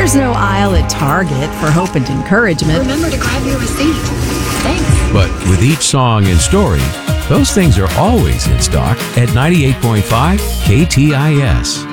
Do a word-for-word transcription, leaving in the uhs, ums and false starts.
There's no aisle at Target for hope and encouragement. Remember to grab your receipt. Thanks. But with each song and story, those things are always in stock at ninety-eight point five K T I S.